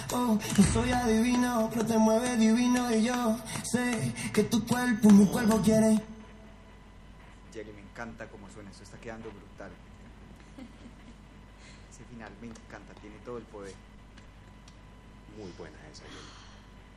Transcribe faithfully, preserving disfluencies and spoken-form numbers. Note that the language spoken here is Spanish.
Oh, no soy adivino, pero te mueve divino y yo sé que tu cuerpo, mi cuerpo quiere. Jelly, me encanta cómo suena, esto está quedando brutal. Ese final me encanta, tiene todo el poder. Muy buena esa, Jelly.